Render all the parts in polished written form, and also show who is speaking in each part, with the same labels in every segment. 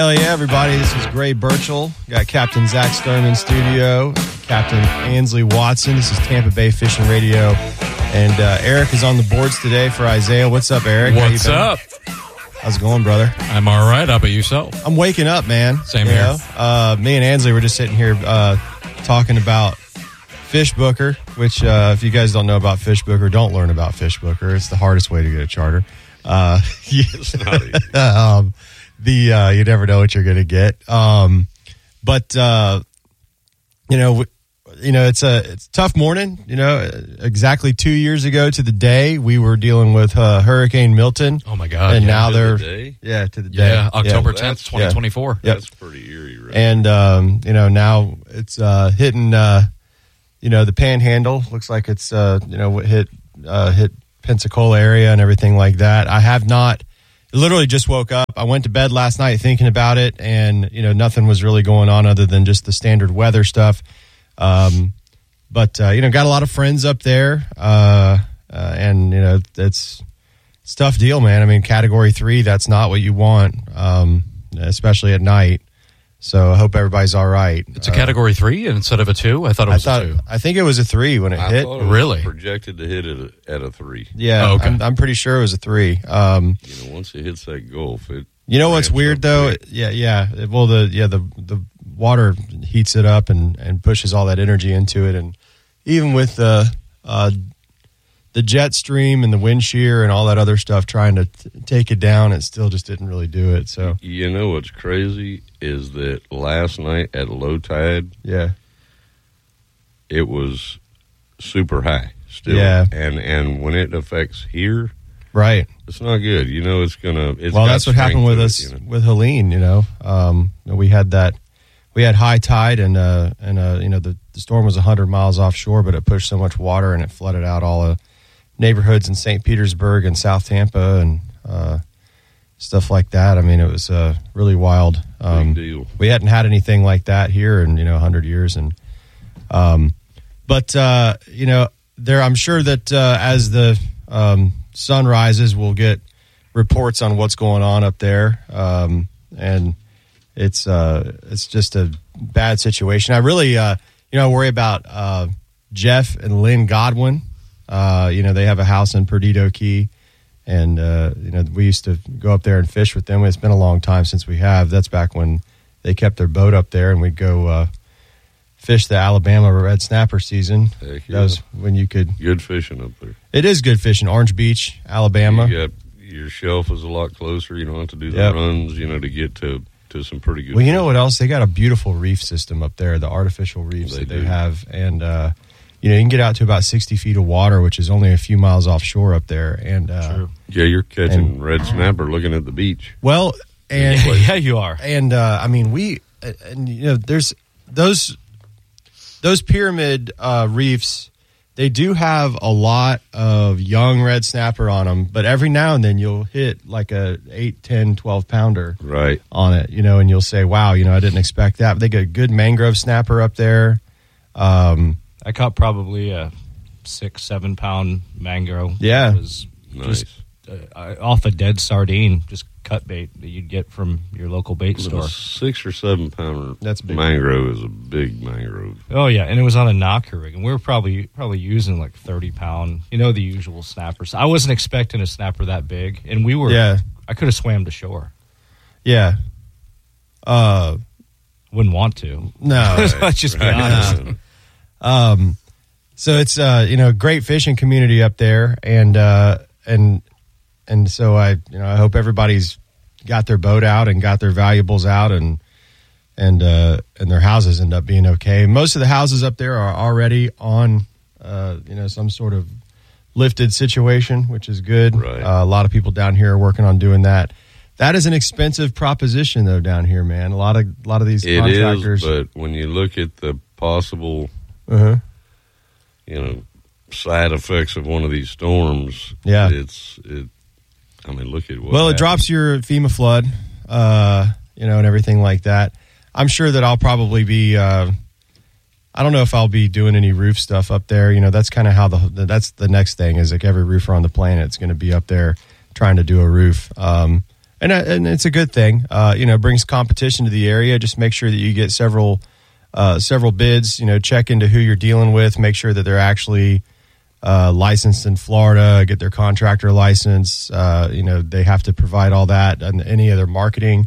Speaker 1: Hell yeah, everybody. This is Gray Burchell. Got Captain Zach Sturm in studio, Captain Ansley Watson. This is Tampa Bay Fishing Radio. And Eric is on the boards today for Isaiah. What's up, Eric?
Speaker 2: What's up?
Speaker 1: How's it going, brother?
Speaker 2: I'm all right. How about yourself?
Speaker 1: I'm waking up, man.
Speaker 2: Same here.
Speaker 1: Me and Ansley were just sitting here talking about Fish Booker, which if you guys don't know about Fish Booker, don't learn about Fish Booker. It's the hardest way to get a charter.
Speaker 3: It's not easy.
Speaker 1: You never know what you're going to get. It's a tough morning. Exactly 2 years ago to the day we were dealing with Hurricane Milton.
Speaker 2: Oh my God!
Speaker 1: And now they're
Speaker 3: to the
Speaker 1: day.
Speaker 2: Yeah, October 10th, 2024.
Speaker 1: Yeah.
Speaker 3: That's pretty eerie, right?
Speaker 1: And now it's hitting the Panhandle. Looks like it's hit Pensacola area and everything like that. I have not. Literally just woke up. I went to bed last night thinking about it, and nothing was really going on other than just the standard weather stuff. But got a lot of friends up there, and it's a tough deal, man. I mean, Category 3, that's not what you want, especially at night. So I hope everybody's all right.
Speaker 2: It's a Category 3 instead of a 2? I thought it was a 2.
Speaker 1: I think it was a 3 when it hit.
Speaker 3: Thought it was
Speaker 2: Really?
Speaker 3: projected to hit it at a 3.
Speaker 1: Yeah,
Speaker 2: Oh, okay.
Speaker 1: I'm pretty sure it was a 3.
Speaker 3: Once it hits that Gulf, it.
Speaker 1: What's weird though? Yeah. Well, the water heats it up and pushes all that energy into it, and even with the jet stream and the wind shear and all that other stuff trying to take it down, it still just didn't really do it. So
Speaker 3: What's crazy is that last night at low tide,
Speaker 1: yeah,
Speaker 3: it was super high still.
Speaker 1: Yeah.
Speaker 3: And when it affects here,
Speaker 1: right.
Speaker 3: it's not good. It's gonna.
Speaker 1: Well, that's what happened with us with Helene. We had high tide and the storm was 100 miles offshore, but it pushed so much water and it flooded out all the neighborhoods in St. Petersburg and South Tampa and stuff like that. I mean, it was really wild.
Speaker 3: Big deal.
Speaker 1: We hadn't had anything like that here in 100 years, and I'm sure that as the sun rises, we'll get reports on what's going on up there, and it's just a bad situation. I really worry about Jeff and Lynn Godwin. They have a house in Perdido Key, and we used to go up there and fish with them. It's been a long time since we have. That's back when they kept their boat up there, and we'd go fish the Alabama red snapper season.
Speaker 3: Heck yeah.
Speaker 1: That was when you could.
Speaker 3: Good fishing up there.
Speaker 1: It is good fishing. Orange Beach, Alabama.
Speaker 3: Your shelf is a lot closer. You don't have to do the
Speaker 1: Yep.
Speaker 3: runs, to get to some pretty good.
Speaker 1: Well, you know what else? They got a beautiful reef system up there, the artificial reefs
Speaker 3: They
Speaker 1: they
Speaker 3: do.
Speaker 1: have. And, you can get out to about 60 feet of water, which is only a few miles offshore up there. And,
Speaker 2: True.
Speaker 3: Yeah, you're catching red snapper looking at the beach.
Speaker 1: well, and,
Speaker 2: Yeah, you are.
Speaker 1: and, there's those pyramid, reefs, they do have a lot of young red snapper on them, but every now and then you'll hit like a 8, 10, 12 pounder.
Speaker 3: Right.
Speaker 1: On it, and you'll say, wow, I didn't expect that. But they get a good mangrove snapper up there.
Speaker 4: I caught probably a 6-7 pound mangrove.
Speaker 1: Yeah.
Speaker 4: It was
Speaker 3: Nice.
Speaker 4: just off a dead sardine, just cut bait that you'd get from your local bait
Speaker 3: A
Speaker 4: store.
Speaker 3: 6 or 7 pounder
Speaker 1: That's big.
Speaker 3: mangrove is a big mangrove.
Speaker 4: Oh yeah, and it was on a knocker rig, and we were probably using like 30 pound, the usual snappers. I wasn't expecting a snapper that big, and we were.
Speaker 1: Yeah.
Speaker 4: I could have swam to shore.
Speaker 1: Yeah.
Speaker 4: Wouldn't want to.
Speaker 1: No.
Speaker 4: Let's just be
Speaker 3: Right.
Speaker 4: honest.
Speaker 1: So it's great fishing community up there, and so I hope everybody's got their boat out and got their valuables out, and their houses end up being okay. Most of the houses up there are already on some sort of lifted situation, which is good.
Speaker 3: Right.
Speaker 1: A lot of people down here are working on doing that. That is an expensive proposition, though, down here, man. A lot of these
Speaker 3: It
Speaker 1: contractors.
Speaker 3: is, but when you look at the possible,
Speaker 1: Uh-huh.
Speaker 3: side effects of one of these storms,
Speaker 1: Yeah.
Speaker 3: look at what
Speaker 1: Well, it
Speaker 3: happened.
Speaker 1: drops your FEMA flood, and everything like that. I'm sure that I'll probably be. I don't know if I'll be doing any roof stuff up there. That's kind of how that's the next thing is like every roofer on the planet is going to be up there trying to do a roof. and it's a good thing. Brings competition to the area. Just make sure that you get several bids. Check into who you're dealing with. Make sure that they're actually licensed in Florida. Get their contractor license. They have to provide all that and any other marketing.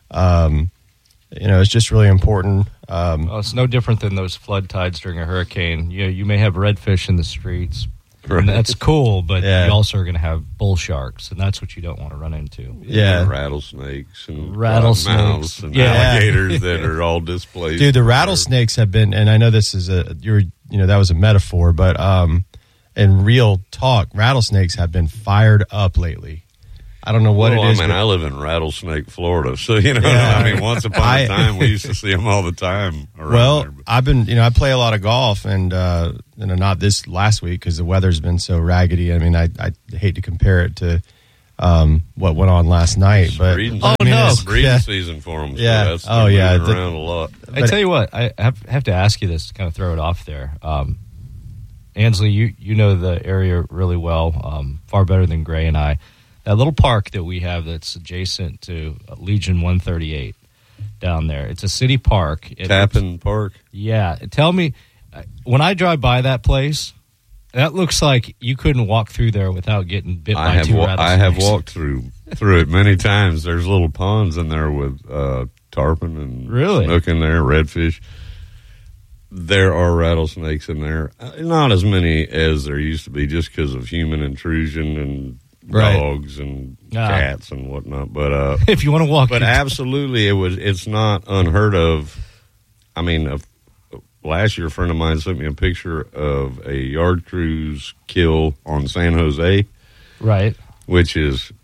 Speaker 1: It's just really important.
Speaker 4: Well, it's no different than those flood tides during a hurricane. You may have redfish in the streets.
Speaker 3: Right.
Speaker 4: And that's cool, but you also are going to have bull sharks, and that's what you don't want to run into.
Speaker 3: Yeah, rattlesnakes and
Speaker 4: rattlesnakes
Speaker 3: and alligators that are all displaced.
Speaker 1: Dude, the rattlesnakes have been, and I know this is that was a metaphor, but in real talk, rattlesnakes have been fired up lately. I don't know what it is.
Speaker 3: I live in Rattlesnake, Florida, so once upon a time we used to see them all the time around there.
Speaker 1: I've been, I play a lot of golf, and not this last week because the weather's been so raggedy. I mean, I hate to compare it to what went on last night, but
Speaker 3: it's breeding season for them. So that's around a lot.
Speaker 4: I tell you what, I have to ask you this to kind of throw it off there. Ansley, you know the area really well, far better than Gray and I. That little park that we have that's adjacent to Legion 138 down there. It's a city park.
Speaker 3: Tappan Park?
Speaker 4: Yeah. Tell me, when I drive by that place, that looks like you couldn't walk through there without getting bit by two rattlesnakes.
Speaker 3: I have walked through it many times. There's little ponds in there with tarpon and snook in there, redfish. There are rattlesnakes in there. Not as many as there used to be just because of human intrusion and dogs and cats and whatnot, but
Speaker 4: if you want to walk,
Speaker 3: but absolutely, it's not unheard of. I mean, last year a friend of mine sent me a picture of a yard cruise kill on San Jose,
Speaker 4: right?
Speaker 3: Which is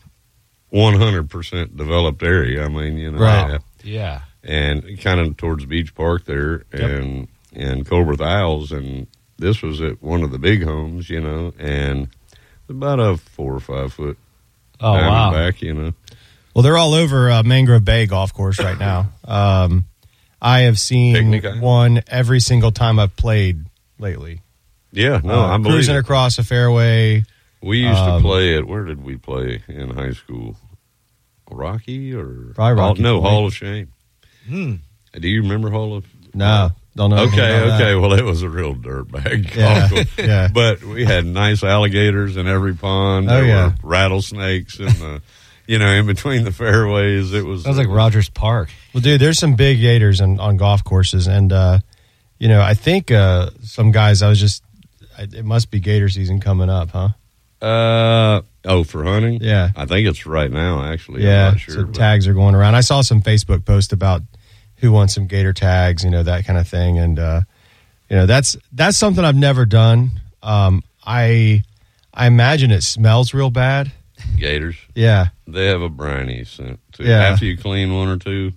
Speaker 3: 100% developed area. I mean,
Speaker 1: right?
Speaker 4: Yeah,
Speaker 3: and kind of towards Beach Park there, and Colbert Isles, and this was at one of the big homes, and about a 4 or 5 foot diamondback,
Speaker 1: Well, they're all over Mangrove Bay Golf Course right now. I have seen one every single time I've played lately.
Speaker 3: Yeah, I'm
Speaker 1: cruising across a fairway.
Speaker 3: We used to play at, where did we play in high school? Rocky or
Speaker 1: probably Rocky?
Speaker 3: Hall of Shame. Do you remember Hall of?
Speaker 1: No. Don't know.
Speaker 3: Okay. Well, it was a real dirtbag golf course.
Speaker 1: Yeah.
Speaker 3: But we had nice alligators in every pond. There were rattlesnakes in the, in between the fairways. It was.
Speaker 4: Sounds like Rogers Park.
Speaker 1: Well, dude, there's some big gators on golf courses, and I think some guys. It must be gator season coming up, huh?
Speaker 3: For hunting?
Speaker 1: Yeah,
Speaker 3: I think it's right now. Actually,
Speaker 1: yeah.
Speaker 3: I'm not sure,
Speaker 1: so tags are going around. I saw some Facebook post about who wants some gator tags, that kind of thing. And, that's something I've never done. I imagine it smells real bad.
Speaker 3: Gators?
Speaker 1: Yeah.
Speaker 3: They have a briny scent, too.
Speaker 1: Yeah.
Speaker 3: After you clean one or two,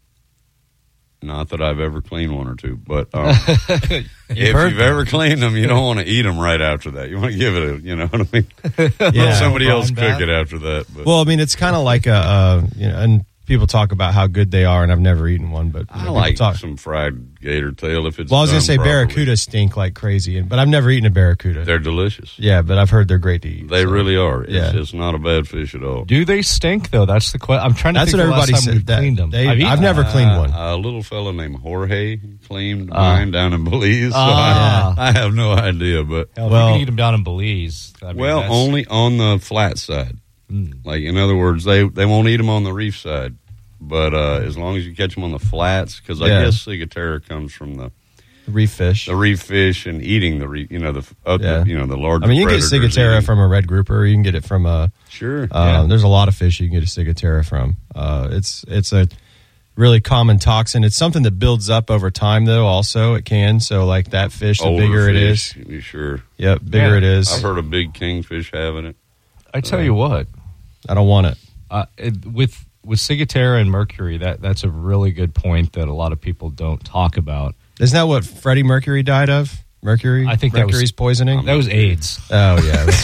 Speaker 3: not that I've ever cleaned one or two, but if you've ever cleaned them, you don't want to eat them right after that. You want to give it you know what I mean? Let somebody else cook it after that. But.
Speaker 1: Well, I mean, it's kind of like and people talk about how good they are, and I've never eaten one, but
Speaker 3: I like some fried gator tail if it's.
Speaker 1: Well, I was going to say
Speaker 3: properly.
Speaker 1: Barracuda stink like crazy, but I've never eaten a barracuda.
Speaker 3: They're delicious.
Speaker 1: Yeah, but I've heard they're great to eat.
Speaker 3: They really are. It's not a bad fish at all.
Speaker 4: Do they stink though? That's the question. I'm trying to.
Speaker 1: That's
Speaker 4: think
Speaker 1: what everybody said.
Speaker 4: Cleaned them.
Speaker 1: I've never cleaned one.
Speaker 3: A little fellow named Jorge cleaned mine down in Belize. So I have no idea, but
Speaker 4: you can eat them down in Belize.
Speaker 3: Only on the flat side. Like in other words, they won't eat them on the reef side. But as long as you catch them on the flats, because I guess Ciguatera comes from the
Speaker 1: reef fish,
Speaker 3: and eating the reef, the larger.
Speaker 1: I mean, you can get Ciguatera from a red grouper. You can get it from a There's a lot of fish you can get a Ciguatera from. It's a really common toxin. It's something that builds up over time, though. Also, it can. So, like that fish, the bigger it is,
Speaker 3: sure.
Speaker 1: Yep, bigger it is.
Speaker 3: I've heard of big kingfish having it.
Speaker 4: I tell you what,
Speaker 1: I don't want
Speaker 4: it. With Ciguatera and mercury, that's a really good point that a lot of people don't talk about.
Speaker 1: Isn't that what Freddie Mercury died of? Mercury?
Speaker 4: I think
Speaker 1: Mercury's poisoning?
Speaker 4: That was AIDS.
Speaker 1: Oh, yeah, that's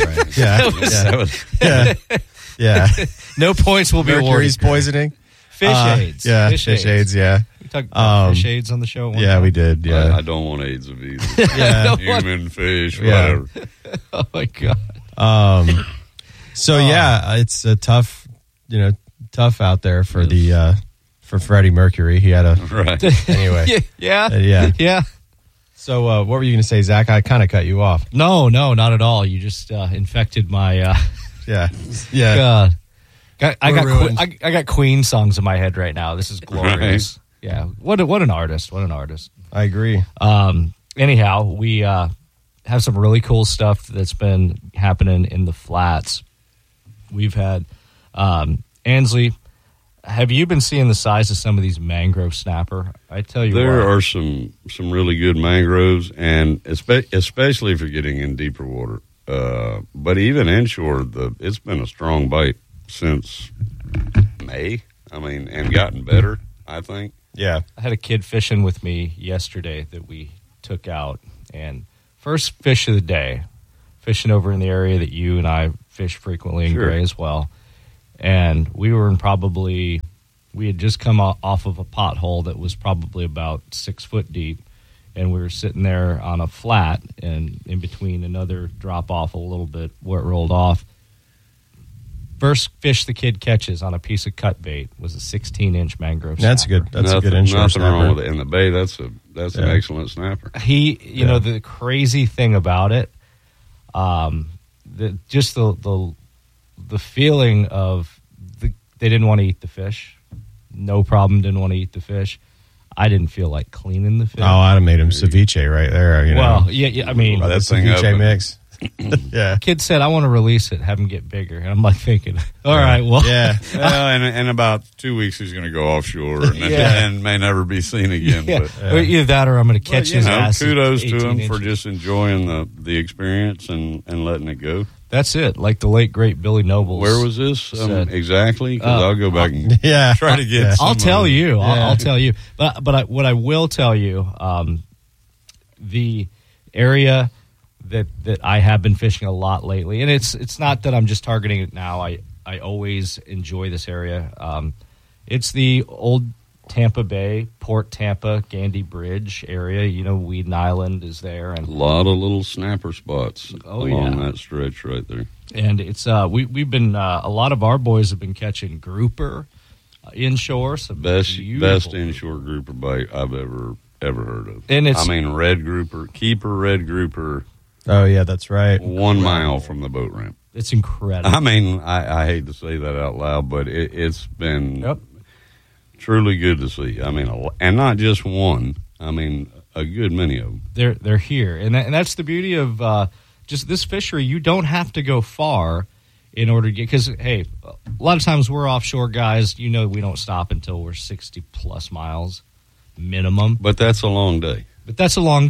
Speaker 1: right. Yeah.
Speaker 4: No points will be awarded.
Speaker 1: Mercury's poisoning?
Speaker 4: Fish AIDS.
Speaker 1: Yeah, fish AIDS, yeah.
Speaker 4: We talked about fish AIDS on the show one time.
Speaker 1: We did, yeah.
Speaker 3: I don't want AIDS of either. Human, fish, whatever.
Speaker 4: Oh, my God.
Speaker 1: So, it's a tough, tough out there for for Freddie Mercury. He had a
Speaker 3: right
Speaker 1: anyway.
Speaker 4: Yeah.
Speaker 1: So what were you going to say, Zach? I kind of cut you off.
Speaker 4: No, not at all. You just infected my.
Speaker 1: Yeah.
Speaker 4: I got Queen songs in my head right now. This is glorious. Right. Yeah. What an artist. What an artist.
Speaker 1: I agree.
Speaker 4: Anyhow, we have some really cool stuff that's been happening in the flats. We've had Ansley. Have you been seeing the size of some of these mangrove snapper? I tell you,
Speaker 3: there are some really good mangroves, and especially if you're getting in deeper water. But even inshore, it's been a strong bite since May. I mean, and gotten better, I think.
Speaker 1: Yeah.
Speaker 4: I had a kid fishing with me yesterday that we took out, and first fish of the day, fishing over in the area that you and I fish frequently, and Gray as well. And we had just come off of a pothole that was probably about 6 foot deep. And we were sitting there on a flat, and in between another drop off a little bit where it rolled off. First fish the kid catches on a piece of cut bait was a 16-inch mangrove snapper.
Speaker 1: That's a good inshore
Speaker 3: nothing
Speaker 1: snapper.
Speaker 3: Wrong with it. In the bay, that's an excellent snapper.
Speaker 4: You know, the crazy thing about it, the feeling of they didn't want to eat the fish. No problem, didn't want to eat the fish. I didn't feel like cleaning the fish.
Speaker 1: Oh, I'd have made him ceviche right there. You know?
Speaker 4: Well, yeah. I mean,
Speaker 1: that ceviche mix. Yeah.
Speaker 4: Kid said, I want to release it, have him get bigger. And I'm like thinking, all right, well.
Speaker 1: Yeah.
Speaker 3: Well, in about 2 weeks, he's going to go offshore and may never be seen again.
Speaker 4: Yeah.
Speaker 3: But,
Speaker 4: either that or I'm going to catch his ass.
Speaker 3: Kudos to him for just enjoying the experience and letting it go.
Speaker 4: That's it. Like the late, great Billy Nobles.
Speaker 3: Where was this exactly? Because I'll go back and try to get
Speaker 4: I'll tell you. I'll tell you. But what I will tell you, the area that I have been fishing a lot lately, and it's not that I'm just targeting it now. I always enjoy this area. It's the old Tampa Bay, Port Tampa, Gandy Bridge area. You know, Weeden Island is there, and
Speaker 3: a lot of little snapper spots along that stretch right there.
Speaker 4: And it's we've been a lot of our boys have been catching grouper inshore. Some
Speaker 3: best inshore grouper bite I've ever heard of.
Speaker 4: And it's
Speaker 3: red grouper, keeper red grouper.
Speaker 1: Oh yeah, that's right.
Speaker 3: 1 mile from the boat ramp.
Speaker 4: It's incredible.
Speaker 3: I mean, I hate to say that out loud, but it's been truly good to see. I mean, and not just one. I mean, a good many of them.
Speaker 4: They're here, and that's the beauty of just this fishery. You don't have to go far in order to get, because hey, a lot of times we're offshore guys. You know, we don't stop until we're 60 plus miles minimum.
Speaker 3: But that's a long day.
Speaker 4: And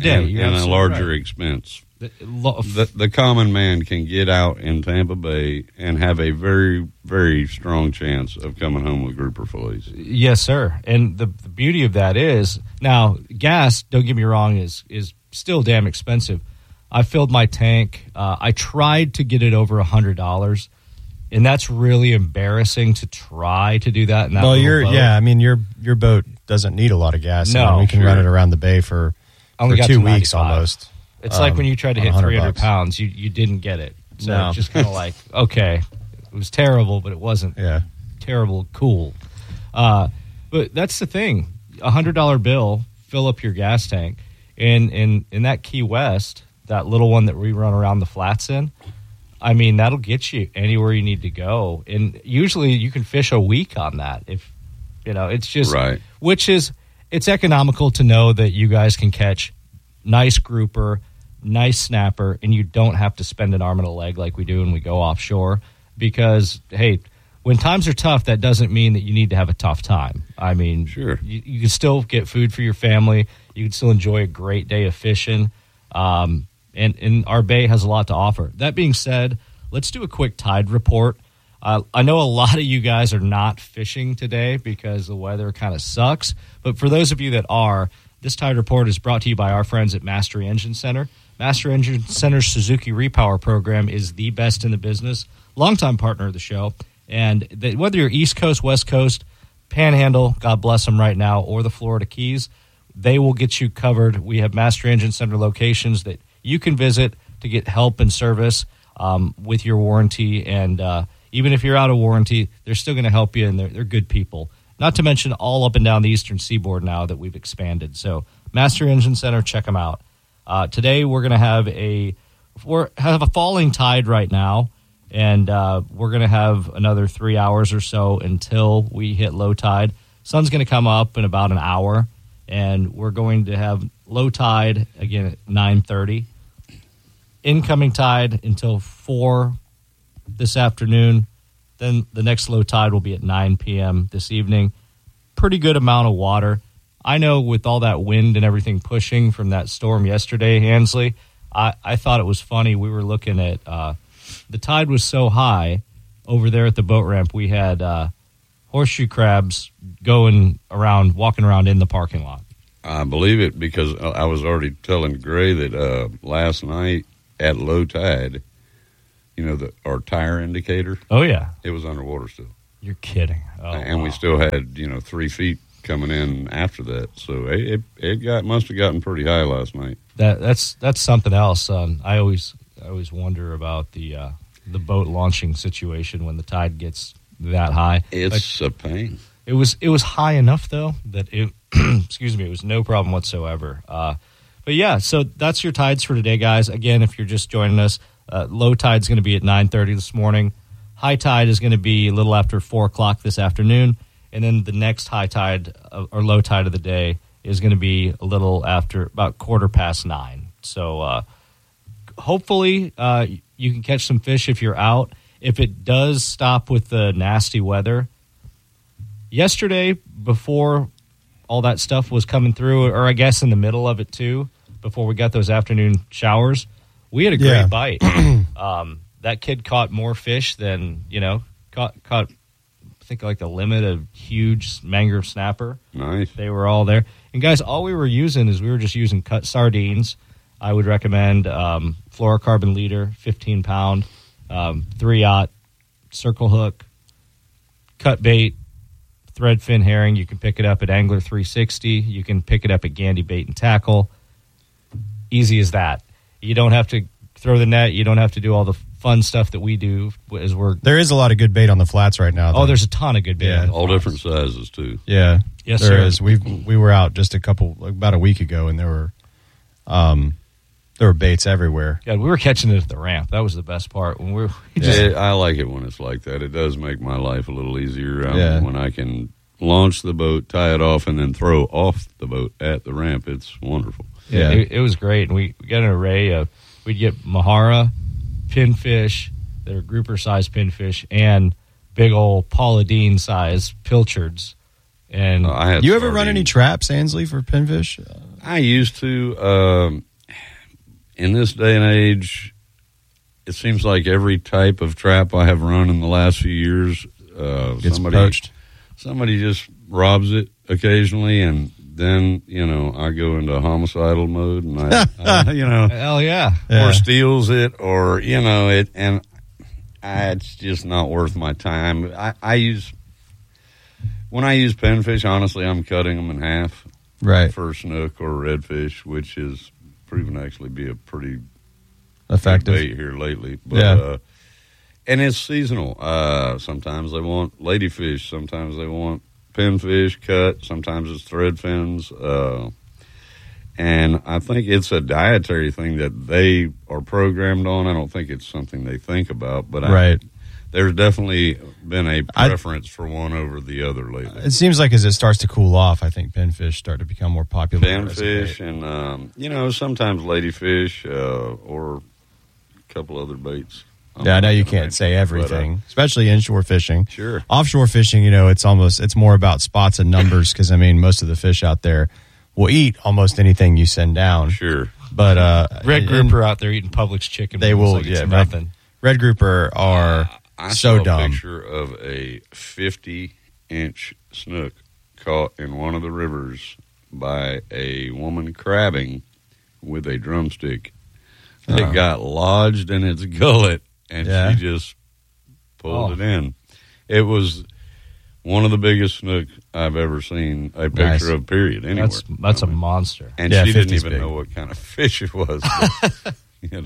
Speaker 3: a larger expense. The common man can get out in Tampa Bay and have a very, very strong chance of coming home with grouper fillets.
Speaker 4: Yes, sir. And the beauty of that is, now, gas, don't get me wrong, is still damn expensive. I filled my tank. I tried to get it over $100, and that's really embarrassing to try to do that. In that boat.
Speaker 1: I mean, your boat doesn't need a lot of gas.
Speaker 4: No,
Speaker 1: I mean, we can run it around the bay for 2 weeks almost.
Speaker 4: It's like when you tried to hit 300 pounds, you didn't get it. So it's just kind of like, okay, it was terrible, but it wasn't terrible cool. But that's the thing. $100 bill, fill up your gas tank. And in that Key West, that little one that we run around the flats in, I mean, that'll get you anywhere you need to go. And usually you can fish a week on that. If you know, it's just it's economical to know that you guys can catch nice grouper, nice snapper, and you don't have to spend an arm and a leg like we do when we go offshore. Because, hey, when times are tough, that doesn't mean that you need to have a tough time. I mean, you can still get food for your family. You can still enjoy a great day of fishing. And our bay has a lot to offer. That being said, let's do a quick tide report. I know a lot of you guys are not fishing today because the weather kind of sucks. But for those of you that are, this tide report is brought to you by our friends at Mastery Engine Center. Mastery Engine Center's Suzuki Repower program is the best in the business, longtime partner of the show. And whether you're East Coast, West Coast, Panhandle, God bless them right now, or the Florida Keys, they will get you covered. We have Mastery Engine Center locations that you can visit to get help and service with your warranty. And Even if you're out of warranty, they're still going to help you, and they're good people. Not to mention all up and down the Eastern Seaboard now that we've expanded. So Master Engine Center, check them out. Today we're going to have a falling tide right now, and we're going to have another 3 hours or so until we hit low tide. Sun's going to come up in about an hour, and we're going to have low tide again at 9:30. Incoming tide until 4 this afternoon. Then the next low tide will be at 9 p.m. this evening. Pretty good amount of water. I know with all that wind and everything pushing from that storm yesterday, Hansley, I thought it was funny. We were looking at the tide was so high over there at the boat ramp. We had horseshoe crabs walking around in the parking lot.
Speaker 3: I believe it because I was already telling Gray that last night at low tide, our tire indicator.
Speaker 4: Oh, yeah.
Speaker 3: It was underwater still.
Speaker 4: You're kidding. Oh,
Speaker 3: and we still had, 3 feet coming in after that. So it must have gotten pretty high last night.
Speaker 4: That's something else. I always wonder about the boat launching situation when the tide gets that high.
Speaker 3: It's a pain.
Speaker 4: It was high enough though that it it was no problem whatsoever. But yeah, so that's your tides for today, guys. Again, if you're just joining us, low tide's going to be at 9:30 this morning. High tide is going to be a little after 4 o'clock this afternoon, and then the next high tide or low tide of the day is going to be a little after about 9:15. So hopefully you can catch some fish if you're out. If it does stop with the nasty weather, yesterday before all that stuff was coming through, or I guess in the middle of it too, before we got those afternoon showers, we had a great bite. That kid caught more fish than, caught I think like the limit of huge mangrove snapper.
Speaker 3: Nice.
Speaker 4: They were all there. And guys, all we were using is cut sardines. I would recommend fluorocarbon leader, 15-pound, 3-aught, circle hook, cut bait, thread fin herring. You can pick it up at Angler 360. You can pick it up at Gandy Bait and Tackle. Easy as that. You don't have to throw the net. You don't have to do all the fun stuff that we do.
Speaker 1: There is a lot of good bait on the flats right now, though.
Speaker 4: Oh, there's a ton of good bait. Yeah,
Speaker 3: all different sizes too.
Speaker 1: Yeah,
Speaker 4: yes,
Speaker 1: there
Speaker 4: sir.
Speaker 1: is. We were out just about a week ago, and there were baits everywhere.
Speaker 4: Yeah, we were catching it at the ramp. That was the best part. When
Speaker 3: I like it when it's like that. It does make my life a little easier when I can launch the boat, tie it off, and then throw off the boat at the ramp. It's wonderful.
Speaker 4: Yeah, it was great. And we got an array of, we'd get Mahara, pinfish, that are grouper-sized pinfish, and big old Paula Dean-sized pilchards. And
Speaker 1: you ever run any traps, Ansley, for pinfish?
Speaker 3: I used to. In this day and age, it seems like every type of trap I have run in the last few years,
Speaker 1: gets poached.
Speaker 3: Somebody just robs it occasionally, and then I go into homicidal mode, and
Speaker 4: hell yeah,
Speaker 3: or steals it, or it, and it's just not worth my time. When I use pinfish, honestly, I'm cutting them in half,
Speaker 1: right,
Speaker 3: for snook or redfish, which is proven to actually be a pretty
Speaker 1: effective
Speaker 3: bait here lately. But, and it's seasonal. Sometimes they want ladyfish. Sometimes they want pinfish cut. Sometimes it's thread fins. And I think it's a dietary thing that they are programmed on. I don't think it's something they think about. But there's definitely been a preference for one over the other lately.
Speaker 1: It seems like as it starts to cool off, I think pinfish start to become more popular.
Speaker 3: Pinfish and, sometimes ladyfish or a couple other baits.
Speaker 1: I know you can't say everything, especially inshore fishing.
Speaker 3: Sure.
Speaker 1: Offshore fishing, it's more about spots and numbers because, most of the fish out there will eat almost anything you send down.
Speaker 3: Sure.
Speaker 4: But red grouper out there eating Publix chicken.
Speaker 1: They will,
Speaker 4: it's nothing.
Speaker 1: Red grouper are
Speaker 3: I
Speaker 1: so
Speaker 3: saw
Speaker 1: dumb.
Speaker 3: A picture of a 50-inch snook caught in one of the rivers by a woman crabbing with a drumstick. It got lodged in its gullet, and she just pulled it in. It was one of the biggest snook I've ever seen a picture of, period, anywhere.
Speaker 4: That's a monster.
Speaker 3: And she didn't even know what kind of fish it was. But,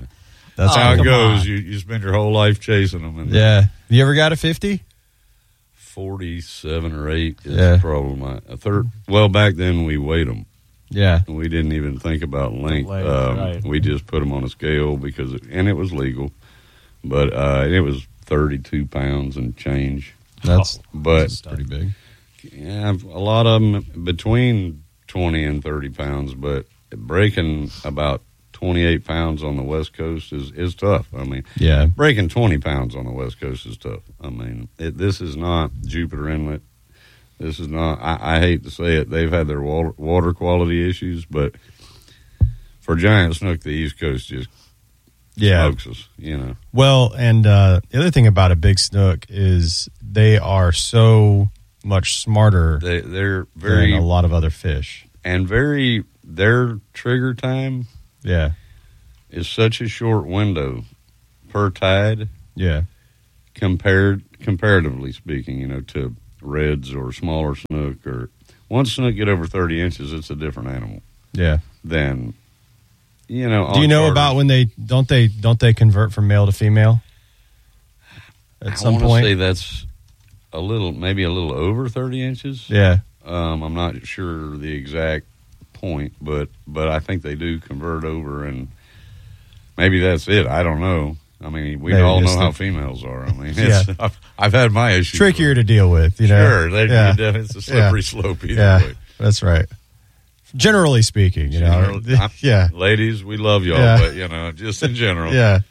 Speaker 3: That's how it goes. You spend your whole life chasing them. And
Speaker 1: yeah. You ever got a 50?
Speaker 3: 47 or 8 is the problem. Well, back then we weighed them.
Speaker 1: Yeah.
Speaker 3: We didn't even think about length. Right. We just put them on a scale and it was legal. But it was 32 pounds and change.
Speaker 1: That's
Speaker 3: pretty big. Yeah, a lot of them between 20 and 30 pounds, but breaking about 28 pounds on the West Coast is tough. I mean, breaking 20 pounds on the West Coast is tough. I mean, this is not Jupiter Inlet. This is not, I hate to say it, they've had their water quality issues, but for giant snook, the East Coast just smokes us, you know.
Speaker 1: Well, and the other thing about a big snook is they are so much smarter
Speaker 3: they're very,
Speaker 1: than a lot of other fish.
Speaker 3: And their trigger time is such a short window per tide.
Speaker 1: Yeah.
Speaker 3: Comparatively speaking, you know, to reds or smaller snook, or once snook get over 30 inches, it's a different animal.
Speaker 1: Yeah.
Speaker 3: Then, you know.
Speaker 1: Do you know about when they convert from male to female? At some point, I
Speaker 3: want to say that's maybe a little over 30 inches.
Speaker 1: Yeah.
Speaker 3: I'm not sure the exact point, but I think they do convert over, and maybe that's it. I don't know. I mean, we all know how females are. I mean, I've had my issues.
Speaker 1: Trickier to deal with, you know.
Speaker 3: Sure, it's a slippery slope either way.
Speaker 1: That's right. Generally speaking, you know.
Speaker 3: Ladies, we love y'all, but you know, just in general.
Speaker 1: Yeah.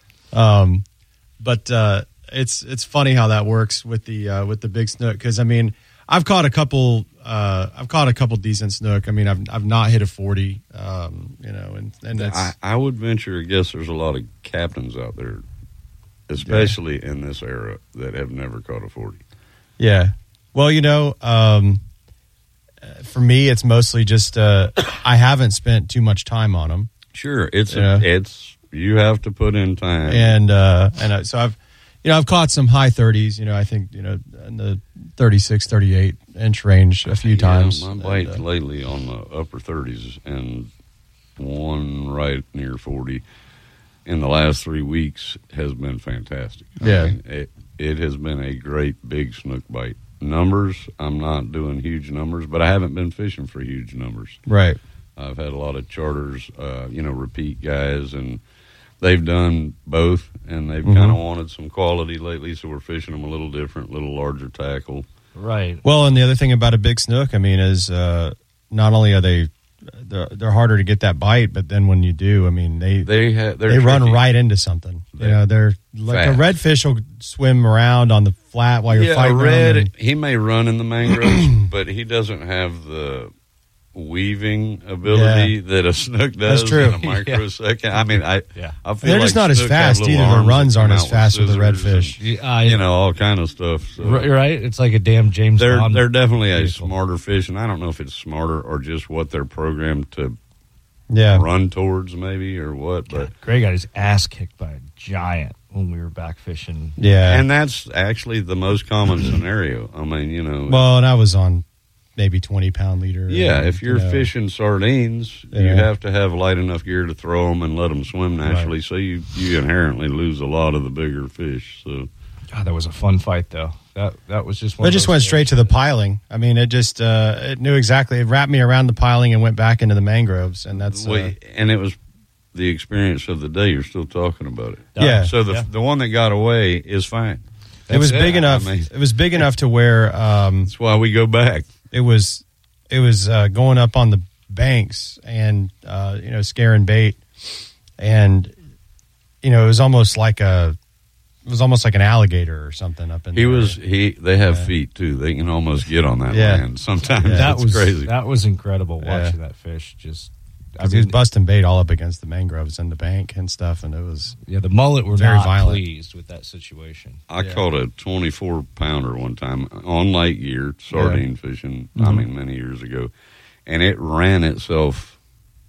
Speaker 1: But it's funny how that works with the big snook, because I mean, I've caught a couple decent snook. I mean, I've not hit a 40. You know, and that's,
Speaker 3: I would venture to guess there's a lot of captains out there, especially in this era, that have never caught a 40.
Speaker 1: Yeah. Well, you know, for me, it's mostly just I haven't spent too much time on them.
Speaker 3: Sure, it's you have to put in time,
Speaker 1: and so I've caught some high 30s. You know, I think, you know, in the 36, 38 inch range a few times.
Speaker 3: My bite lately on the upper 30s and one right near 40 in the last 3 weeks has been fantastic.
Speaker 1: Yeah.
Speaker 3: I mean, it has been a great big snook bite. Numbers, I'm not doing huge numbers, but I haven't been fishing for huge numbers.
Speaker 1: Right.
Speaker 3: I've had a lot of charters, you know, repeat guys, and they've done both, and they've kind of wanted some quality lately, so we're fishing them a little different, a little larger tackle.
Speaker 4: Right.
Speaker 1: Well, and the other thing about a big snook, I mean, is not only are they're harder to get that bite, but then when you do, I mean, they run right into something. You know, they're like fast. A redfish will swim around on the flat while you're fighting.
Speaker 3: A red, he may run in the mangroves, but he doesn't have the weaving ability that a snook does.
Speaker 1: That's true.
Speaker 3: In a microsecond. I mean, I feel
Speaker 1: they're just not as fast either. The runs aren't as fast with the redfish.
Speaker 3: You know, all kind of stuff. So.
Speaker 4: Right? It's like a damn James Bond.
Speaker 3: They're definitely a smarter fish, and I don't know if it's smarter or just what they're programmed to run towards, maybe, or what. But
Speaker 4: Greg got his ass kicked by a giant when we were back fishing.
Speaker 1: Yeah,
Speaker 3: and that's actually the most common scenario. I mean, you know.
Speaker 1: Well, and I was on maybe 20-pound leader.
Speaker 3: Yeah, if you're fishing sardines, you have to have light enough gear to throw them and let them swim naturally. Right. So you inherently lose a lot of the bigger fish. So,
Speaker 4: God, that was a fun fight, though. That was just one.
Speaker 1: It just went straight to the piling. I mean, it just it knew exactly. It wrapped me around the piling and went back into the mangroves, and that's
Speaker 3: and it was the experience of the day. You're still talking about it.
Speaker 1: Yeah.
Speaker 3: So the one that got away is fine.
Speaker 1: It was big enough. I mean, it was big enough to where
Speaker 3: that's why we go back.
Speaker 1: It was going up on the banks and you know, scaring bait, and you know, it was almost like an alligator or something up in there.
Speaker 3: They have feet too. They can almost get on that land sometimes.
Speaker 4: That was
Speaker 3: crazy.
Speaker 4: That was incredible watching that fish just.
Speaker 1: He was busting bait all up against the mangroves and the bank and stuff, and it was
Speaker 4: the mullet were
Speaker 1: very
Speaker 4: not
Speaker 1: violent.
Speaker 4: Pleased with that situation.
Speaker 3: I caught a 24-pounder one time on light gear sardine fishing. I mean, many years ago, and it ran itself.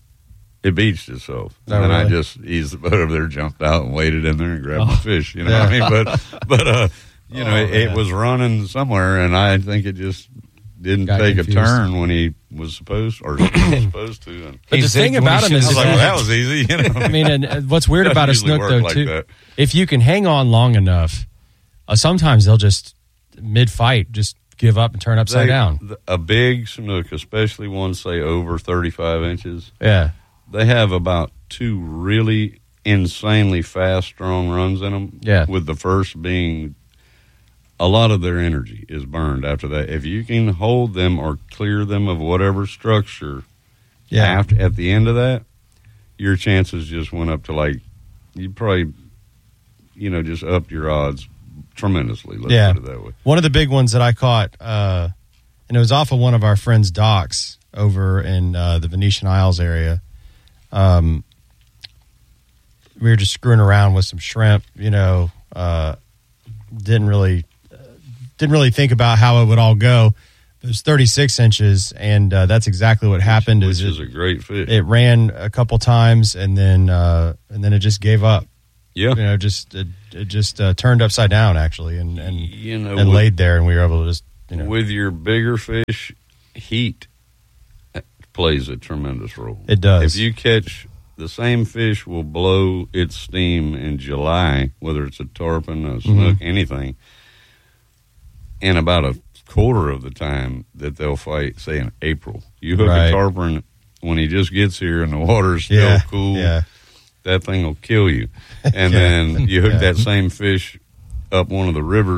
Speaker 3: It beached itself, and then I just eased the boat over there, jumped out, and waded in there and grabbed my fish. You know what I mean? But you know, it was running somewhere, and I think it just didn't take confused. A turn when he was supposed to. And
Speaker 1: but the thing about him is,
Speaker 3: I was like, well, that was easy. You know?
Speaker 1: I mean, and what's weird about a snook though like too, that. If you can hang on long enough, sometimes they'll just mid-fight just give up and turn upside down.
Speaker 3: A big snook, especially one say over 35 inches.
Speaker 1: Yeah,
Speaker 3: they have about 2 really insanely fast, strong runs in them.
Speaker 1: Yeah,
Speaker 3: with the first being. A lot of their energy is burned after that. If you can hold them or clear them of whatever structure at the end of that, your chances just went up to like, you probably, just upped your odds tremendously. Let's put it that way.
Speaker 1: One of the big ones that I caught, and it was off of one of our friends' docks over in the Venetian Isles area. We were just screwing around with some shrimp, didn't really think about how it would all go. It was 36 inches, and that's exactly what happened.
Speaker 3: Which is a great fish.
Speaker 1: It ran a couple times, and then it just gave up.
Speaker 3: Yeah,
Speaker 1: it just turned upside down actually, and laid there, and we were able to just
Speaker 3: with your bigger fish, heat plays a tremendous role.
Speaker 1: It does.
Speaker 3: If you catch the same fish, will blow its steam in July, whether it's a tarpon, a snook, anything. In about a quarter of the time that they'll fight, say in April. You hook a tarpon when he just gets here and the water's still cool, that thing will kill you. And then you hook that same fish up one of the rivers